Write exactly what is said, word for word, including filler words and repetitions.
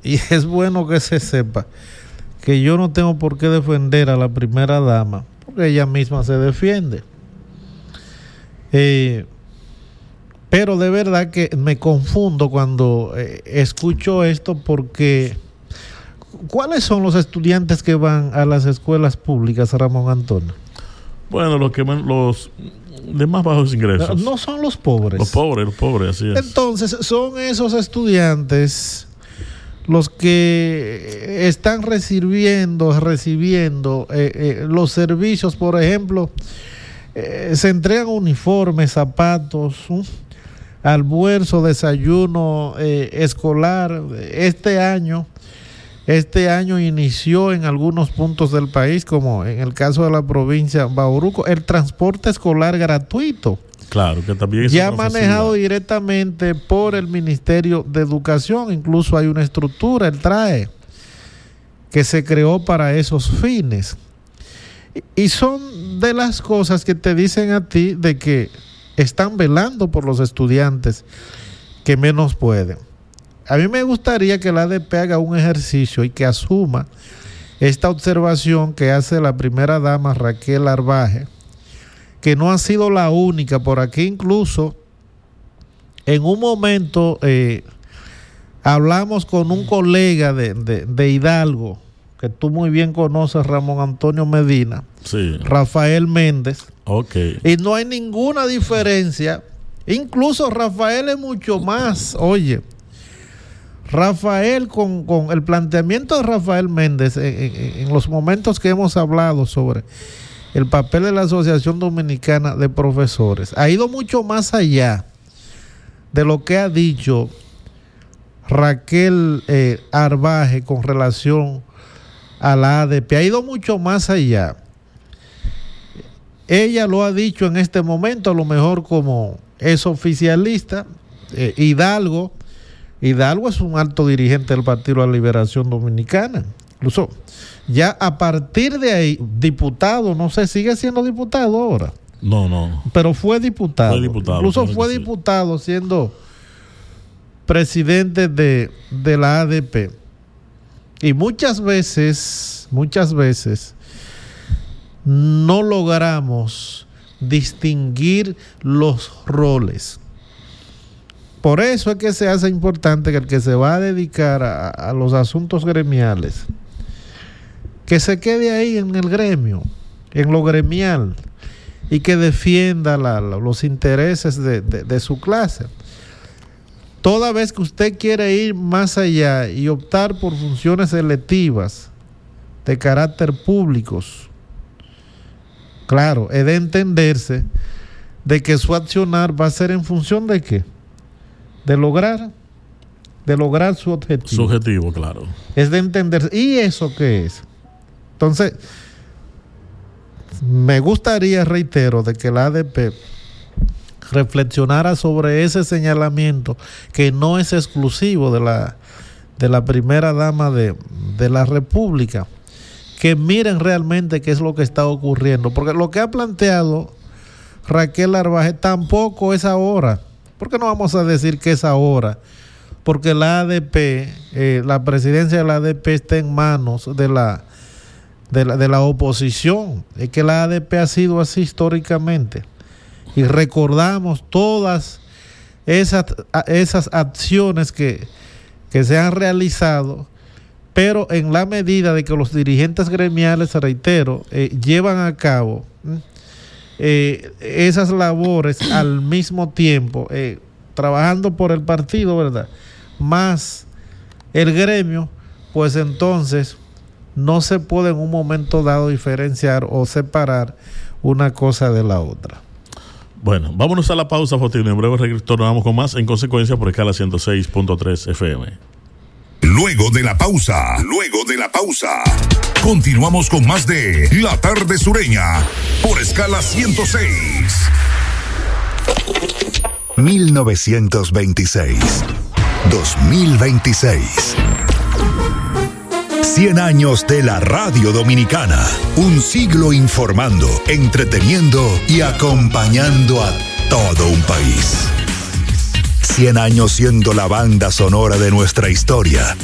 y es bueno que se sepa que yo no tengo por qué defender a la primera dama, porque ella misma se defiende. Eh, pero de verdad que me confundo cuando eh, escucho esto, porque ¿cuáles son los estudiantes que van a las escuelas públicas, Ramón Antonio? Bueno, los que los de más bajos ingresos. No, no son los pobres. Los pobres, los pobres, así es. Entonces, son esos estudiantes los que están recibiendo, recibiendo eh, eh, los servicios, por ejemplo, eh, se entregan uniformes, zapatos, ¿sí? almuerzo, desayuno eh, escolar. Este año, este año inició en algunos puntos del país, como en el caso de la provincia de Bauruco, el transporte escolar gratuito. Claro, que también es ya una manejado facilidad directamente por el Ministerio de Educación. Incluso hay una estructura, el TRAE, que se creó para esos fines. Y son de las cosas que te dicen a ti de que están velando por los estudiantes que menos pueden. A mí me gustaría que la A D P haga un ejercicio y que asuma esta observación que hace la primera dama Raquel Arbaje, que no ha sido la única. Por aquí incluso en un momento eh, hablamos con un colega de, de, de Hidalgo, que tú muy bien conoces, Ramón Antonio Medina, sí. Rafael Méndez. Okay. Y no hay ninguna diferencia. Incluso Rafael es mucho más. Oye, Rafael, con, con el planteamiento de Rafael Méndez en, en, en los momentos que hemos hablado sobre el papel de la Asociación Dominicana de Profesores, ha ido mucho más allá de lo que ha dicho Raquel eh, Arbaje con relación a la A D P. Ha ido mucho más allá. Ella lo ha dicho en este momento, a lo mejor como es oficialista. eh, Hidalgo Hidalgo es un alto dirigente del Partido de la Liberación Dominicana. Incluso ya a partir de ahí, diputado, no sé, sigue siendo diputado ahora. No, no. Pero fue diputado. Fue diputado Incluso fue sí. diputado siendo presidente de, de la A D P. Y muchas veces, muchas veces, no logramos distinguir los roles. Por eso es que se hace importante que el que se va a dedicar a, a los asuntos gremiales, que se quede ahí en el gremio, en lo gremial, y que defienda la, la, los intereses de, de, de su clase. Toda vez que usted quiere ir más allá y optar por funciones electivas de carácter públicos, claro, es de entenderse de que su accionar va a ser en función de qué, de lograr, de lograr su objetivo. Su objetivo, claro. Es de entenderse. ¿Y eso qué es? Entonces, me gustaría, reitero, de que la A D P reflexionara sobre ese señalamiento que no es exclusivo de la, de la primera dama de, de la República, que miren realmente qué es lo que está ocurriendo, porque lo que ha planteado Raquel Arbaje tampoco es ahora. ¿Por qué no vamos a decir que es ahora? Porque la A D P, eh, la presidencia de la A D P está en manos de la, de la, de la oposición. Es que la A D P ha sido así históricamente. Y recordamos todas esas, esas acciones que, que se han realizado, pero en la medida de que los dirigentes gremiales, reitero, eh, llevan a cabo eh, esas labores al mismo tiempo, eh, trabajando por el partido, ¿verdad?, más el gremio, pues entonces no se puede en un momento dado diferenciar o separar una cosa de la otra. Bueno, vámonos a la pausa, Faustino. En breve retornamos con más, en consecuencia, por Escala ciento seis punto tres F M. Luego de la pausa, luego de la pausa, continuamos con más de La Tarde Sureña por Escala ciento seis. mil novecientos veintiséis, dos mil veintiséis. cien años de la radio dominicana. Un siglo informando, entreteniendo y acompañando a todo un país. cien años siendo la banda sonora de nuestra historia.